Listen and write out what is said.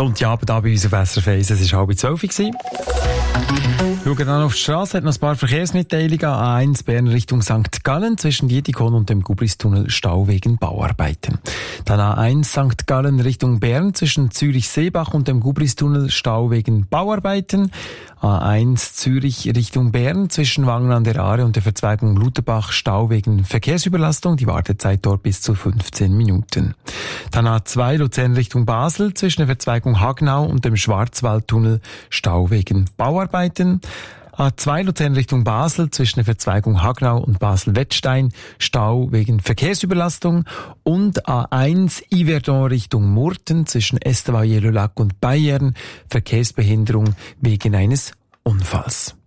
Sonntagabend bei uns auf SRF 1, es war 11:30. Schauen dann auf die Straße, hat noch ein paar Verkehrsmitteilungen. A1 Bern Richtung St. Gallen zwischen Dietikon und dem Gubristunnel Stau wegen Bauarbeiten. Dann A1 St. Gallen Richtung Bern zwischen Zürich-Seebach und dem Gubristunnel Stau wegen Bauarbeiten. A1 Zürich Richtung Bern zwischen Wangen an der Aare und der Verzweigung Lutherbach Stau wegen Verkehrsüberlastung. Die Wartezeit dort bis zu 15 Minuten. Dann A2 Luzern Richtung Basel zwischen der Verzweigung Hagnau und dem Schwarzwaldtunnel Stau wegen Bauarbeiten. A2 Luzern Richtung Basel zwischen der Verzweigung Hagnau und Basel-Wettstein Stau wegen Verkehrsüberlastung. Und A1 Yverdon Richtung Murten zwischen Estavayer-le-Lac und Bayern Verkehrsbehinderung wegen eines Unfalls.